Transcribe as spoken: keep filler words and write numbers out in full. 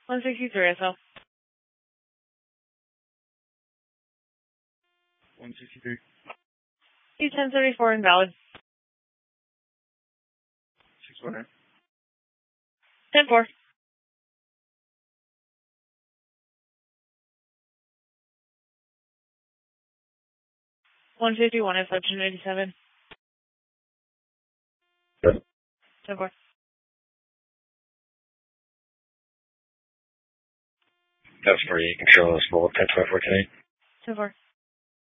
one sixty-three S L. one sixty-three. E ten thirty-four invalid. six one nine. ten four. one fifty-one S L two eighty-seven. ten four. That's for you. Control this mobile ten twenty-four today. ten four.